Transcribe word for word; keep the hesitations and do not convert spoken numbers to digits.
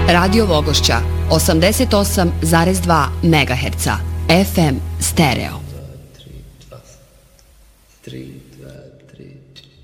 Radio Vogošća osamdeset osam zarez dva megaherca F M stereo. tri, dva, tri.